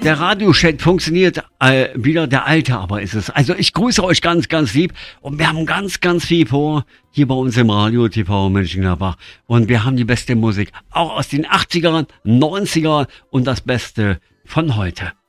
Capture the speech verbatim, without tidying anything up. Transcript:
Der Radiochat funktioniert äh, wieder, der alte aber ist es. Also ich grüße euch ganz, ganz lieb und wir haben ganz, ganz viel vor hier bei uns im Radio T V Mönchengladbach und wir haben die beste Musik, auch aus den achtzigern, neunzigern und das Beste von heute.